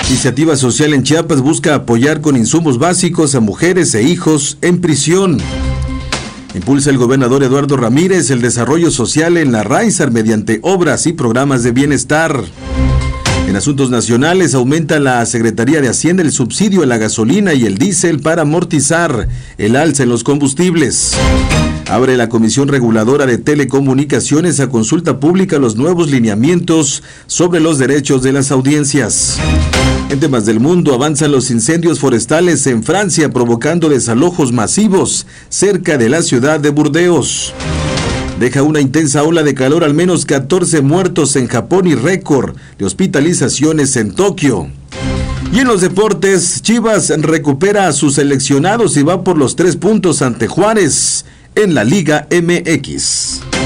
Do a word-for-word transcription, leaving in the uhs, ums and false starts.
Iniciativa social en Chiapas busca apoyar con insumos básicos a mujeres e hijos en prisión. Impulsa el gobernador Eduardo Ramírez el desarrollo social en la Raizar mediante obras y programas de bienestar. En asuntos nacionales, aumenta la Secretaría de Hacienda el subsidio a la gasolina y el diésel para amortizar el alza en los combustibles. Abre la Comisión Reguladora de Telecomunicaciones a consulta pública los nuevos lineamientos sobre los derechos de las audiencias. En temas del mundo, avanzan los incendios forestales en Francia, provocando desalojos masivos cerca de la ciudad de Burdeos. Deja una intensa ola de calor, al menos catorce muertos en Japón y récord de hospitalizaciones en Tokio. Y en los deportes, Chivas recupera a sus seleccionados y va por los tres puntos ante Juárez en la Liga M X.